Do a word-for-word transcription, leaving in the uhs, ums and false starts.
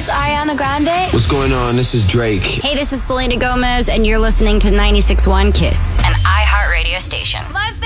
it's Ariana Grande. What's going on? This is Drake. Hey, this is Selena Gomez, and you're listening to ninety-six point one KISS, an iHeartRadio station. My